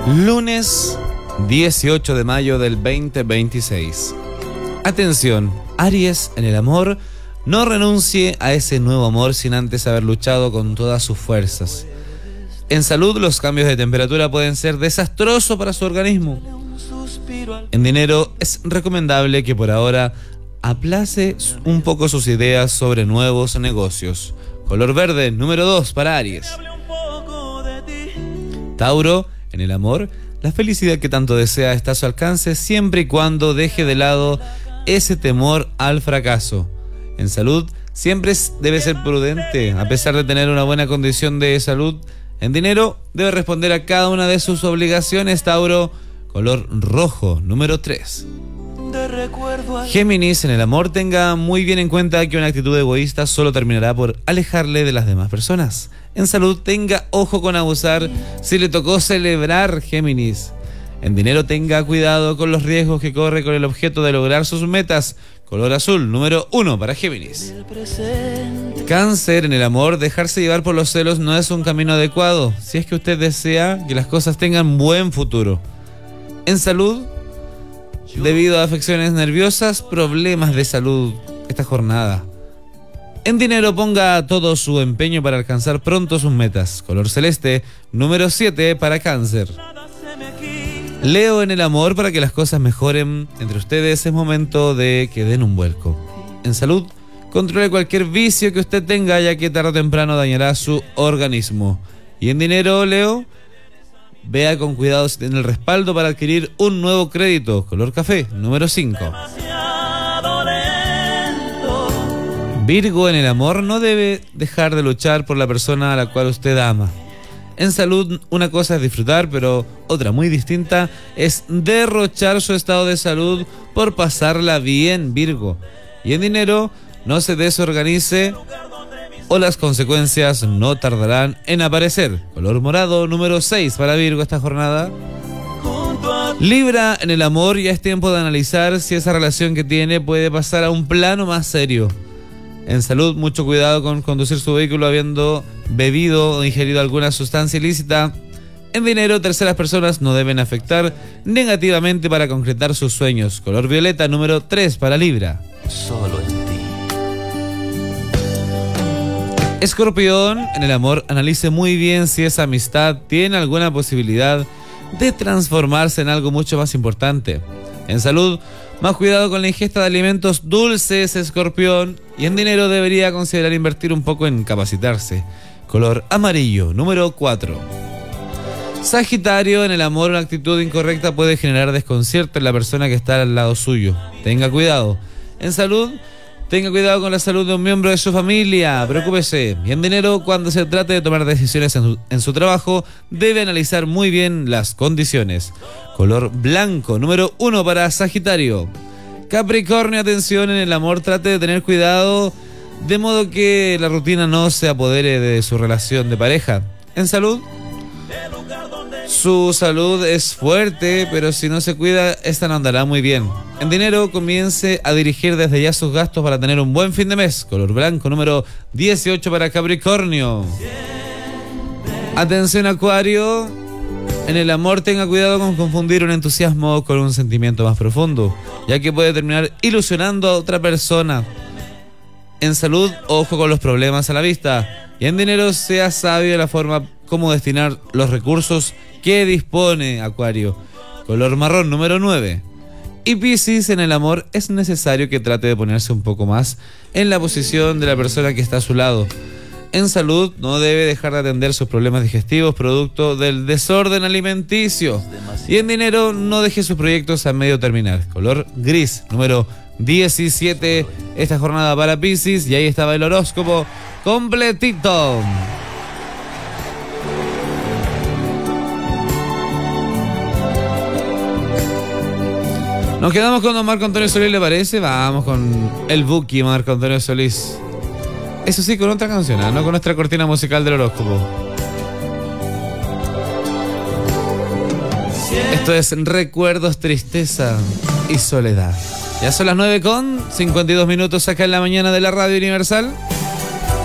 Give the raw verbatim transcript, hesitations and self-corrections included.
Lunes dieciocho de mayo del veinte veintiséis. Atención, Aries, en el amor, no renuncie a ese nuevo amor sin antes haber luchado con todas sus fuerzas. En salud, los cambios de temperatura pueden ser desastrosos para su organismo. En dinero, es recomendable que por ahora aplace un poco sus ideas sobre nuevos negocios. Color verde, número dos para Aries. Tauro, en el amor, la felicidad que tanto desea está a su alcance siempre y cuando deje de lado ese temor al fracaso. En salud, siempre debe ser prudente, a pesar de tener una buena condición de salud. En dinero, debe responder a cada una de sus obligaciones, Tauro. Color rojo, número tres. Géminis, en el amor, tenga muy bien en cuenta que una actitud egoísta solo terminará por alejarle de las demás personas. En salud, tenga ojo con abusar si le tocó celebrar, Géminis. En dinero, tenga cuidado con los riesgos que corre con el objeto de lograr sus metas. Color azul, número uno para Géminis. Cáncer, en el amor, dejarse llevar por los celos no es un camino adecuado, si es que usted desea que las cosas tengan buen futuro. En salud, debido a afecciones nerviosas, problemas de salud esta jornada. En dinero, ponga todo su empeño para alcanzar pronto sus metas. Color celeste, número siete para Cáncer. Leo, en el amor, para que las cosas mejoren entre ustedes es momento de que den un vuelco. En salud, controle cualquier vicio que usted tenga, ya que tarde o temprano dañará su organismo. Y en dinero, Leo, vea con cuidado si tiene el respaldo para adquirir un nuevo crédito. Color café, número cinco. Virgo, en el amor, no debe dejar de luchar por la persona a la cual usted ama. En salud, una cosa es disfrutar, pero otra muy distinta es derrochar su estado de salud por pasarla bien, Virgo. Y en dinero, no se desorganice o las consecuencias no tardarán en aparecer. Color morado, número seis para Virgo esta jornada. Libra, en el amor, ya es tiempo de analizar si esa relación que tiene puede pasar a un plano más serio. En salud, mucho cuidado con conducir su vehículo habiendo bebido o ingerido alguna sustancia ilícita. En dinero, terceras personas no deben afectar negativamente para concretar sus sueños. Color violeta, número tres para Libra. Solo en ti. Escorpión, en el amor, analice muy bien si esa amistad tiene alguna posibilidad de transformarse en algo mucho más importante. En salud, más cuidado con la ingesta de alimentos dulces, Escorpión. Y en dinero, debería considerar invertir un poco en capacitarse. Color amarillo, número cuatro. Sagitario, en el amor, una actitud incorrecta puede generar desconcierto en la persona que está al lado suyo. Tenga cuidado. En salud, tenga cuidado con la salud de un miembro de su familia. Preocúpese. Y en dinero, cuando se trate de tomar decisiones en su, en su trabajo, debe analizar muy bien las condiciones. Color blanco, número uno para Sagitario. Capricornio, atención, en el amor, trate de tener cuidado de modo que la rutina no se apodere de su relación de pareja. En salud, su salud es fuerte, pero si no se cuida, esta no andará muy bien. En dinero, comience a dirigir desde ya sus gastos para tener un buen fin de mes. Color blanco, número dieciocho para Capricornio. Atención, Acuario. En el amor, tenga cuidado con confundir un entusiasmo con un sentimiento más profundo, ya que puede terminar ilusionando a otra persona. En salud, ojo con los problemas a la vista. Y en dinero, sea sabio de la forma como destinar los recursos que dispone, Acuario. Color marrón, número nueve. Y Piscis, en el amor, es necesario que trate de ponerse un poco más en la posición de la persona que está a su lado. En salud, no debe dejar de atender sus problemas digestivos producto del desorden alimenticio. Y en dinero, no deje sus proyectos a medio terminar. Color gris, número diecisiete, esta jornada para Piscis. Y ahí estaba el horóscopo completito. Nos quedamos con don Marco Antonio Solís, ¿le parece? Vamos con el Buki Marco Antonio Solís. Eso sí, con otra canción, ¿eh? No con nuestra cortina musical del horóscopo. Esto es Recuerdos, Tristeza y Soledad. Ya son las nueve con cincuenta y dos minutos acá en la mañana de la Radio Universal.